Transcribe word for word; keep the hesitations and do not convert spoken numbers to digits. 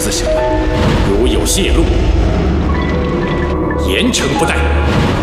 思什么，如有泄露，严惩不贷。